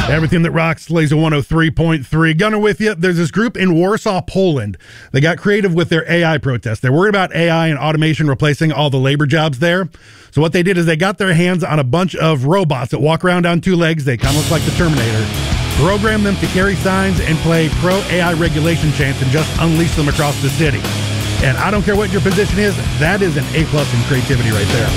Everything that rocks, Laser 103.3. Gunner with you. There's this group in Warsaw, Poland. They got creative with their AI protest. They're worried about AI and automation replacing all the labor jobs there. So what they did is they got their hands on a bunch of robots that walk around on two legs. They kind of look like the Terminator. Program them to carry signs and play pro-AI regulation chants and just unleash them across the city. And I don't care what your position is, that is an A+ in creativity right there.